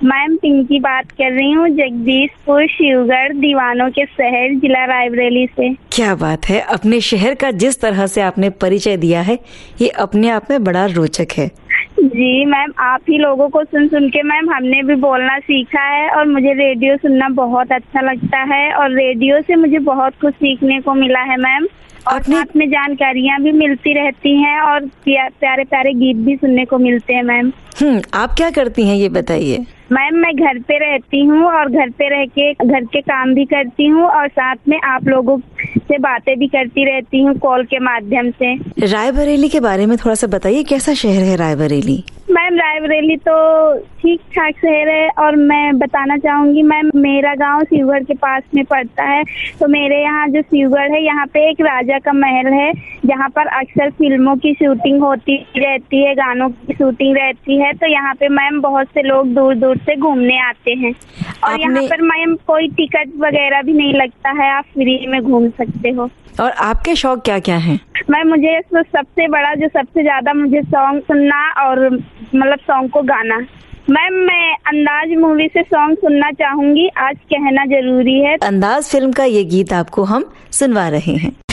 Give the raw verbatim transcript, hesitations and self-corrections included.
Ma'am Pinky बात कर रही हूँ, जगदीशपुर शिवगढ़ दीवानों के शहर जिला रायबरेली से। क्या बात है, अपने शहर का जिस तरह से आपने परिचय दिया है ये अपने आप में बड़ा रोचक है। जी मैम, आप ही लोगों को सुन सुन के मैम हमने भी बोलना सीखा है और मुझे रेडियो सुनना बहुत अच्छा लगता है और रेडियो से मुझे बहुत कुछ सीखने को मिला है मैम, और साथ में जानकारियाँ भी मिलती रहती हैं और प्यारे प्यारे गीत भी सुनने को मिलते हैं मैम। हम्म आप क्या करती हैं ये बताइए। मैम मैं घर पे रहती हूँ और घर पे रह के घर के काम भी करती हूँ और साथ में आप लोगों से बातें भी करती रहती हूँ कॉल के माध्यम से। रायबरेली के बारे में थोड़ा सा बताइए, कैसा शहर है रायबरेली? मैम रायबरेली तो ठीक ठाक शहर है और मैं बताना चाहूंगी मैम, मेरा गांव शिवगढ़ के पास में पड़ता है। तो मेरे यहाँ जो शिवगढ़ है यहाँ पे एक राजा का महल है जहाँ पर अक्सर फिल्मों की शूटिंग होती रहती है, गानों की शूटिंग रहती है। तो यहाँ पे मैम बहुत से लोग दूर दूर से घूमने आते हैं और आपने... यहाँ पर मैम कोई टिकट वगैरह भी नहीं लगता है, आप फ्री में घूम सकते हो। और आपके शौक क्या क्या हैं? मैम मुझे तो सबसे बड़ा जो सबसे ज्यादा मुझे सॉन्ग सुनना और मतलब सॉन्ग को गाना। मैम मैं अंदाज मूवी से सॉन्ग सुनना चाहूंगी, आज कहना जरूरी है। अंदाज फिल्म का ये गीत आपको हम सुनवा रहे हैं।